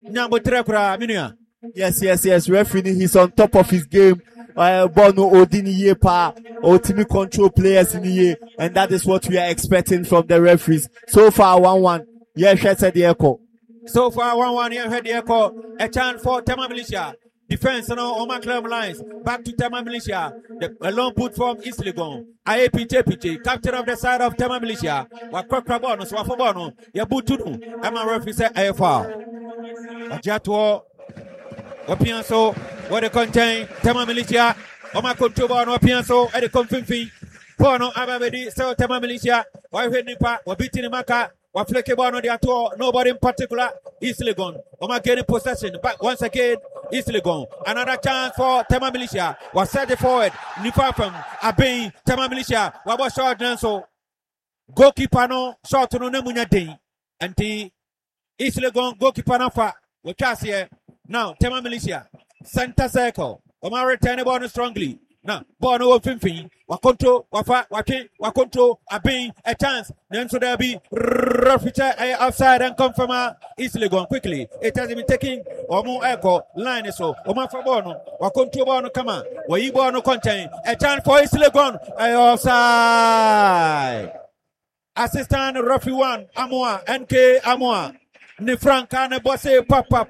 Yes. Referee, he's on top of his game. Bono Odini Yepa, ultimate control players in the year, and that is what we are expecting from the referees. So far, 1-1. Yes, said the echo. So far, 1-1. You heard the echo. A chance for Tema Militia. Defense on my club lines. Back to Tema Militia. A long put from East Legon. IAPJ, captain of the side of Tema Militia. Wakwakabono, Swafobono, Yabutudu. Emma referee said AFR. Ajatuo. Opianso. What they contain, Tema Militia, Oma Contoba, no Pianso, at the Confinfi, Pono, Ababedi, so Tema Militia, why Nipa, or beating Maka, or Flekebano, the Ato, nobody in particular, East Legon, Oma getting possession, but once again, East Legon, another chance for Tema Militia, was set forward, Nipa from Abbey, Tema Militia, what was short Nanso, goalkeeper no, short no Nemunya Day, and the East Legon, goalkeeper Nafa, which is here, now, Tema Militia. Center circle. Omar return the ball strongly. Now, ball no Finfi. Wakonto, Wakonto, Abin, a chance. Then so there be Rafita outside and come from East Legon quickly. It has been taking Omo Echo, line so. Omar Fabono, Wakonto Bono, come on. Waibo no contain. A chance for East Legon. Outside. Assistant Rafi 1, Amoa, NK Amoa. Ni Franca, ne bosse, papa.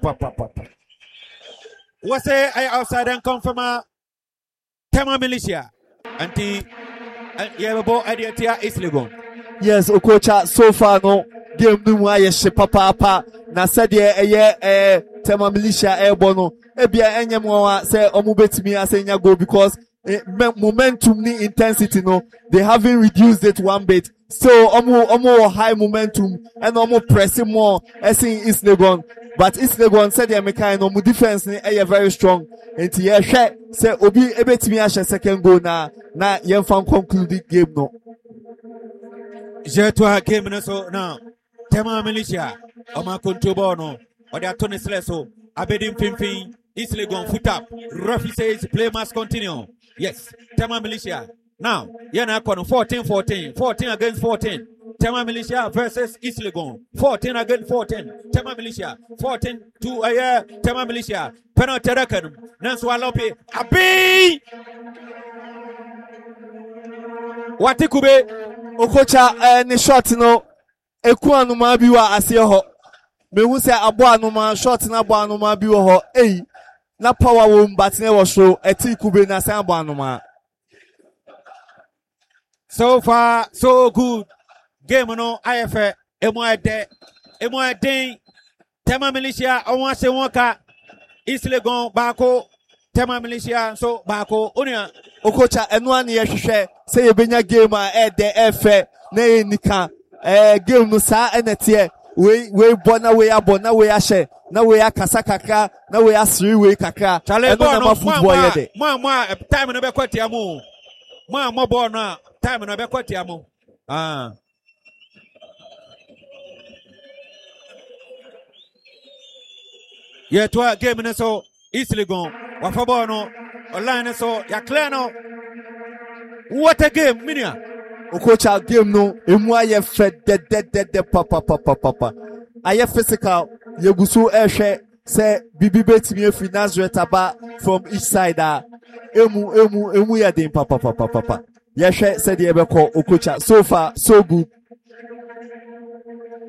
What's I outside and come from Tema Militia? Anti Yabo Adiatia is Legon. Yes, Okocha, so far no game no why papa na said Tema Militia Airbono. Ebia Enyamwa say Omubetimi asenya go because momentum ni intensity no they haven't reduced it one bit. So omo high momentum and omo pressing more as in East Legon. But East Legon said the American defense ni very strong. And say obi ebetimi ahye second goal na yemfa conclude game no. Jetwa game no so now. Tema Militia Oma Contoba no or the Tony Sleso Abedin Finfin East Legon foot up. Ruffy says play must continue. Yes, Tema Militia. Now, Yana 14 against 14. Tema Militia versus East Legon. 14 against 14. Tema Militia. 14 to a year. Tema Militia. Penalty record. Nanswa Lope. Abi! Watikube. Okocha, ni shot no. Eku anuma biwa asiyo. Me wuse abo anuma shot na abo anuma biwa ho. Ey. Na power wom batine wo show. Eti kube na sa abo anuma. So far, so good. Game no IFA. Emo ade. Tema Militia. Owa se wonka. East Legon bako. Tema Militia so bako. Unia. Okocha enwa ni yehwehwe. Se yebenya game a ede efe. Na enika. Game no sa enete. We bona we abona we ashe. Na we akasa kakra. Na we asiri we kakra. Eno na ma football yede. Mwa time no be kwati amu. Mwa ball na time no be kwati amu. Yeah, to game no so East Legon. Wafabo no online so ya clear no. What a game, Minia. Okocha game no emu aye fe de papa. Aye physical yegusu ehwe say bibi betimi afi Nazareth aba from each side emu ya den papa. Yehwe said ye be call Okocha so far so good.